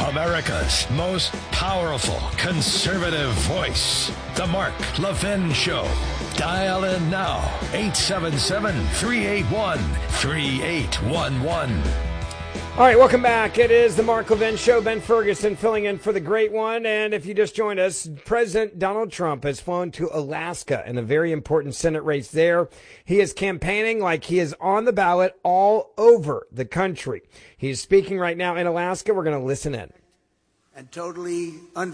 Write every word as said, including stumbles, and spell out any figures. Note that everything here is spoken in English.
America's most powerful conservative voice. The Mark Levin Show. Dial in now. eight seven seven, three eight one, three eight one one. All right, welcome back. It is the Mark Levin Show. Ben Ferguson filling in for the great one. And if you just joined us, President Donald Trump has flown to Alaska in a very important Senate race there. He is campaigning like he is on the ballot all over the country. He's speaking right now in Alaska. We're going to listen in. And totally un-